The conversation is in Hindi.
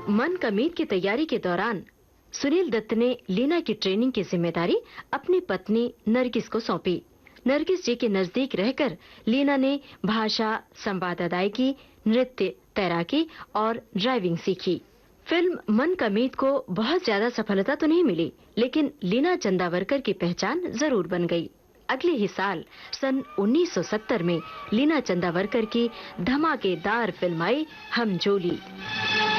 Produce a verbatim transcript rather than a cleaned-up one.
मन का मीत की तैयारी के दौरान सुनील दत्त ने लीना की ट्रेनिंग की जिम्मेदारी अपनी पत्नी नरगिस को सौंपी। नरगिस जी के नजदीक रहकर लीना ने भाषा, संवाद अदायगी, नृत्य, तैराकी और ड्राइविंग सीखी। फिल्म मन का मीत को बहुत ज्यादा सफलता तो नहीं मिली, लेकिन लीना चंदावरकर की पहचान जरूर बन गई। अगले ही साल सन उन्नीस सौ सत्तर में लीना चंदावरकर की धमाकेदार फिल्म आई हम जोली।